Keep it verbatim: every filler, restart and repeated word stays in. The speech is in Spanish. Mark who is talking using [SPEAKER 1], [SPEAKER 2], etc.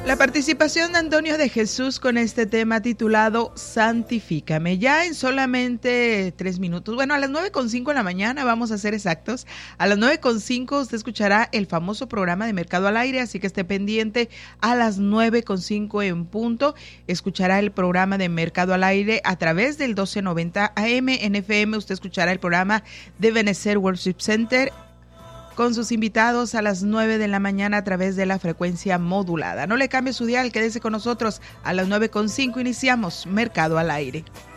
[SPEAKER 1] La participación de Antonio de Jesús con este tema titulado Santifícame. Ya en solamente tres minutos, bueno, a las nueve con cinco de la mañana, vamos a ser exactos, a las nueve con cinco usted escuchará el famoso programa de Mercado al Aire, así que esté pendiente. A las nueve con cinco en punto, escuchará el programa de Mercado al Aire a través del doce noventa A M en F M. Usted escuchará el programa de Benecer Worship Center con sus invitados a las nueve de la mañana a través de la frecuencia modulada. No le cambie su dial, quédese con nosotros. A las nueve con cinco iniciamos Mercado al Aire.